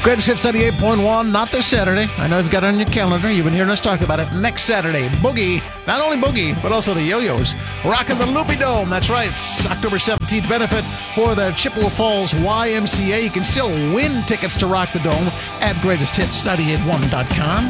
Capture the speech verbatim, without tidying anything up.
Greatest Hits ninety-eight point one, not this Saturday. I know you've got it on your calendar. You've been hearing us talk about it. Next Saturday, Boogie. Not only Boogie, but also the Yo-Yos. Rocking the Loopy Dome. That's right. It's October seventeenth benefit for the Chippewa Falls Y M C A. You can still win tickets to Rock the Dome at greatest hits nine eight one dot com.